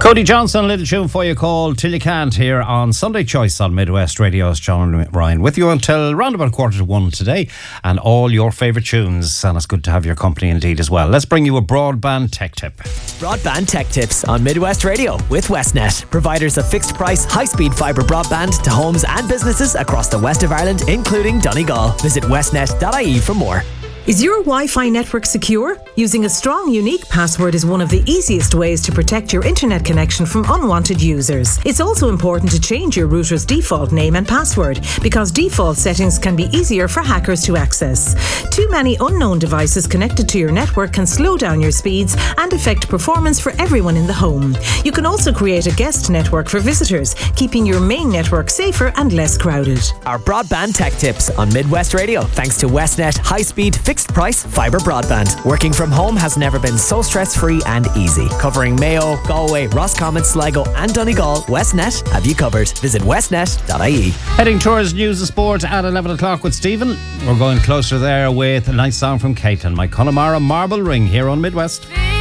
Cody Johnson, little tune for you called Till You Can't here on Sunday Choice on Midwest Radio's John and Ryan with you until round about 1:45 today, and all your favourite tunes, and it's good to have your company indeed as well. Let's bring you a broadband tech tip. Broadband tech tips on Midwest Radio with Westnet, providers of fixed price high-speed fibre broadband to homes and businesses across the west of Ireland, including Donegal. Visit westnet.ie for more. Is your Wi-Fi network secure? Using a strong, unique password is one of the easiest ways to protect your internet connection from unwanted users. It's also important to change your router's default name and password, because default settings can be easier for hackers to access. Too many unknown devices connected to your network can slow down your speeds and affect performance for everyone in the home. You can also create a guest network for visitors, keeping your main network safer and less crowded. Our broadband tech tips on Midwest Radio, thanks to Westnet high-speed fixed price fibre broadband. Working from home has never been so stress-free and easy. Covering Mayo, Galway, Roscommon, Sligo and Donegal, Westnet have you covered. Visit westnet.ie. Heading towards news and sport at 11 o'clock with Stephen. We're going closer there with a nice song from Caitlin, My Connemara Marble Ring, here on Midwest.